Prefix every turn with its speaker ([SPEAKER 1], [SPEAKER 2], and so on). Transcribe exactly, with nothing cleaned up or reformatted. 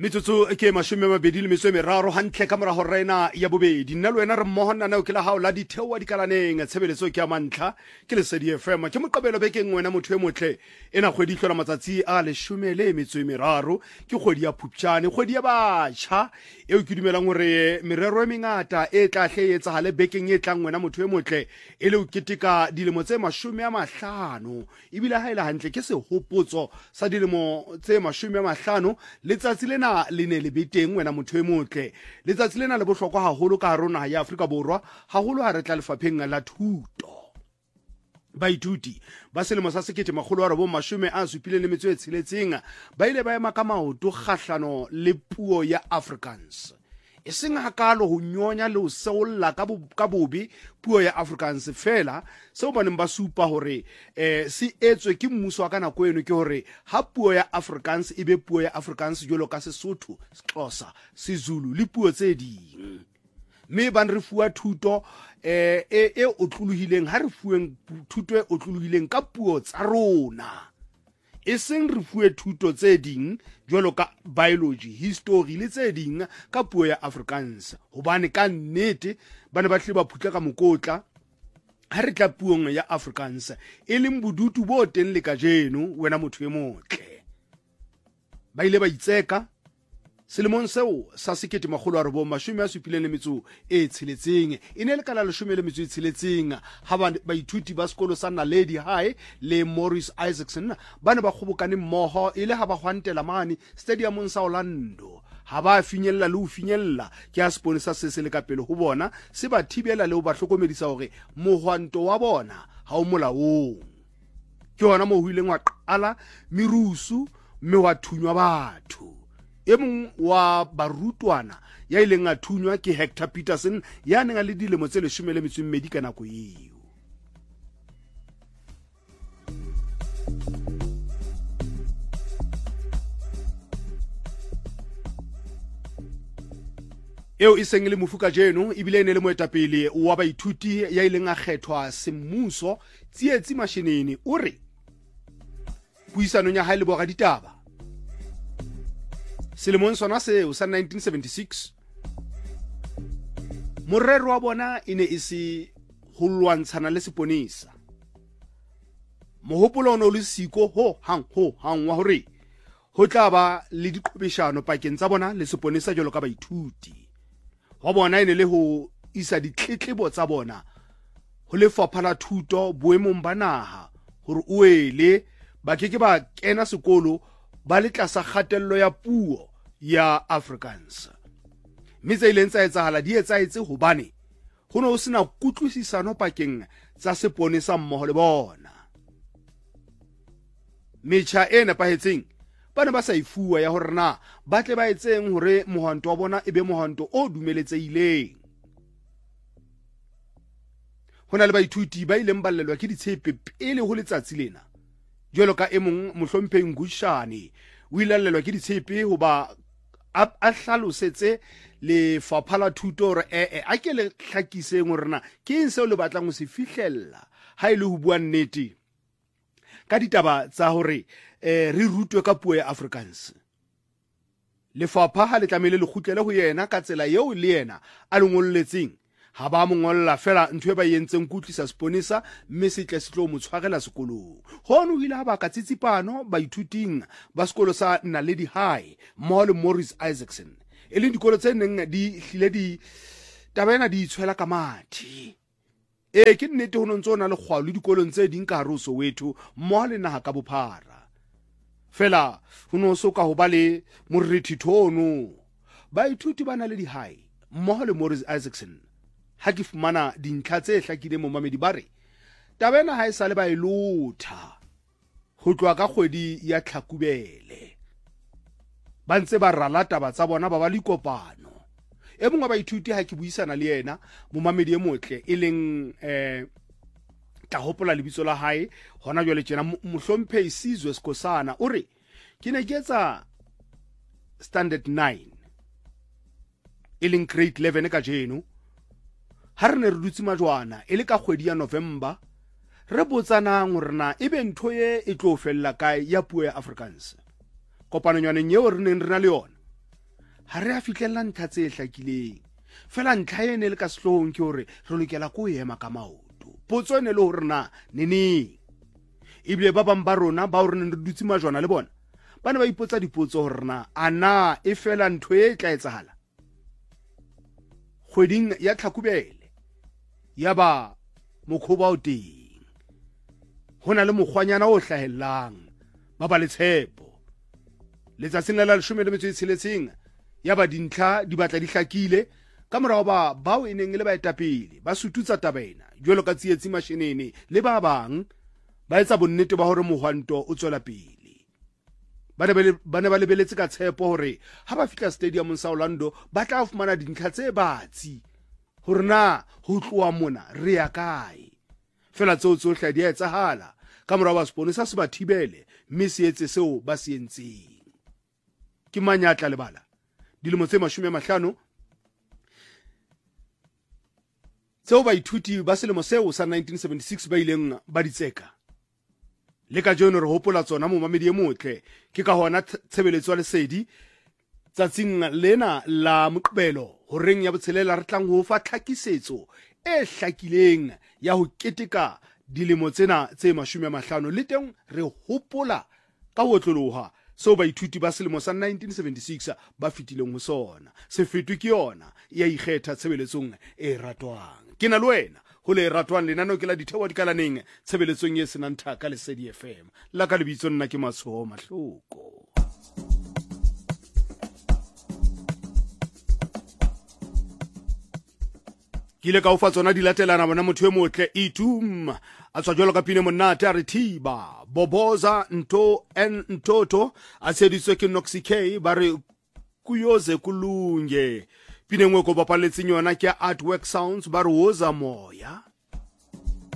[SPEAKER 1] metsotso ke mashome mabedi le metso e meraro hantle ka mora horena ya bobedi nna le wena re mmoho nna nao ke la hao la ditheoa dikalaneng tshebeletso ke ya mantlha ke Lesedi F M ke moqabelo bekeng wena motho e motle ena kgwedi hlola matsatsi a leshome le metso e meraro ke kgwedi ya Phupjane kgwedi ya batjha eo ke dumelang hore merero e mengata e tla hle etsa hale bekeng e tlang wena motho e motle e le o keteka dilemo tse mashome a mahlano ebile ha ile hantle ke sehopotso sa dilemo tse mashome a mahlano letsatsi lena le ne le beteng wena motho e motle letsatsi lena le bohlokwa haholo ka rona ya Afrika Borwa haholo ha re tla lefapheng la thuto baithuti ba selemo sa sekete makgolo a robo mashome a supileng le metso e tsheletseng ba ile ba ema ka maoto kgahlano le puo ya Afrikaans e seng hakalo ho nyonya le ho seolla ka ka bobe puo ya Afrikaans fela seo baneng ba supa hore eh si etswe ke mmuso wa kana ko eno ke hore ha puo ya Afrikaans e be puo ya Afrikaans jolo ka Sesotho Xhosa seZulu le puo tse ding me ban re fuwa thuto eh e o tlulohileng ha re fuweng thuto e o tlulohileng ka puo tsa rona e seng re fuwe thuto tse ding jwalo ka biology history le tse ding ka puo ya Afrikaans hobane ka nnete bana ba hle ba phutla ka mokotla ha re tla puong ya Afrikaans e leng bodutu bo teng le ka jeno wena motho e motle ba ile ba itseka selemong seo sa sekete makgolo a robo mashome a supileng le metso e tsheletseng e ne le kala leshome le metso e tsheletseng ha ba baithuti ba sekolo sa Naledi High le Morris Isaacson ba ne ba kgobokane mmoho ile ha ba hwantela mane stadiumong sa Orlando ha ba finyella le ho finyella ke a sponsor se se le ka pele ho bona se ba thibela le ho ba hlokomedisa hore mohwanto wa bona ha o molaong ke hona mo huileng wa qala mirusu mme wa thunywa batho e mong wa barutwana ya ileng a thunywa ke Hector Peterson ya neng a le dilemo tse leshome le metso e mmedi ka nako eo eo e seng le mofuka jeno e bile ne le moetapele wa baithuti ya ileng a kgethwa semmuso tsietsi mashinini o re puisanong ya hae le boga ditaba selemong sona seo sa nineteen seventy-six morero wa bona e ne e se ho lwantshana le seponesa mohopolo ono le siko ho hang ho hang wa hore ho tla ba le diqhobeshano pakeng tsa bona le seponesa jalo ka baithuti wa bona e ne le ho isa ditletlebo tsa bona ho lefapha la thuto boemong ba naha hore o ele ba keke ba kena sekolo ba le tlasa kgatello ya puo ya Afrikaans mme ile ntsa etsahala di etsaetse hobane ho no sena kutlwisisano pakeng tsa seponesa mmoho le bona metjha e nepahetseng bana ba sa ifuwa ya hore na ba tle ba etseng hore mohwanto wa bona ebe mohwanto o dumeletsehileng hona le baithuti ba ileng ballelwa ke ditshepe pele ho letsatsi lena jwalo ka emong mohlomphehi Ngushane o ilallelwa ke ditshepe hoba a hlalosetse le faphala thuto hore eh a ke le hlakiseng hore na ke eng seo le batlang ho se fihlella ha ile ho bua nnete ka ditaba tsa hore eh re rutwe ka puo ya Afrikaans le fapha ha le tlamele le khutlele ho yena ka tsela eo le yena a lengolletseng ha ba mongolla fela ntwe ba yentseng kutlisa seponesa mme se tle se tlo mo tshwarela sekolong hono ile ha ba ka tsitsipano baithuting ba sekolo sa Naledi High mo le Morris Isaacson e le dikolo tse neng di hlile di tabena di itshwela ka mathi e ke nnete ho ntsona le kgwa le dikolong tse ding ka haro Soweto mo le naha ka bophara fela ho no soka ho ba le moriti thono baithuti ba Naledi High mo le Morris Isaacson ha ke fumana dintlha tse hlakile mo mamedi bare tabena ha e sale ba ilotha ho tloa ka kgwedi ya Tlhakubele ba ntse ba rala taba tsa bona ba ba le kopano e mongwe ba ithuti ha ke buisana le yena mo mamedi e motle e leng eh ta hopola lebitso la hae hona jwale tjena mohlomphehi Sizwe Skosana o re ke ne ke etsa standard nine e leng grade eleven ka jeno ha re ne re dutse majwana e le ka kgwedi ya November re botsanang hore na ebe ntho ye e tlo fella kae ya puo ya Afrikaans kopanonyane nyeo re neng re na le yona ha re a fitlhella ntlha tse hlakileng fela ntlha ene le ka sehloohong ke hore re lokela ko ema ka maoto potso ene le hore na neneng ebile ba bang ba rona ba hore re dutse majwana le bona bana ba ipotsa dipotso hore na ana e fela ntho e tla etsahala kgweding ya Tlhakubele ya ba mokhoba o teng hona le mokgwanyana o hlahellang ba ba le tshepo letsatsing la leshome le metso e tsheletseng ya ba dintlha di batla di hlakile ka morao ba bao e neng le baetapele ba sututsa tabena jwalo ka tsietsi mashenene le ba bang ba etsa bonnete ba hore mohwanto o tswela pele ba ne ba lebeletse ka tshepo hore ha ba fihla stadiumong sa Orlando ba tla fumana dintlha tse batsi hore na ho tloa mona re ya kae fela tseo tsohle di a etsahala ka morao ba seponesa se ba thibele mme se etse seo ba se entseng ke manyatla lebala dilemo tse mashome a mahlano tseo baithuti ba selemo seo sa nineteen seventy-six ba ileng ba ditseka le ka jono re hopola tsona mo mamedi e motle ke ka hona tshebeletso ya lesedi tsatsing lena la Moqebelo horeng ya botshelela re tlang ho fa tlhakisetso e hlakileng ya ho keteka dilemo tsena tse mashome a mahlano le teng re hopola ka ho tloloha so baithuti ba selemo sa nineteen seventy-six ba fitileng ho sona se fetwe ke yona ya ikgetha tshebeletsong e ratwang ke na le wena ho le ratwang lenano ke la dithewa dikalaneng tshebeletsong e senang thaka le Lesedi F M la ka lebitso nna ke Matsho Mahloko. Ke ile ka o fa tsona di latelana bona motho e motle Itum a tswa jwalo ka pine monate a re thiba boboza nto en ntoto a seditswe ke Noxy K ba re kuyoze kulunge pine ngwe ko bapaletseng yona ke Artwork Sounds ba re woza moya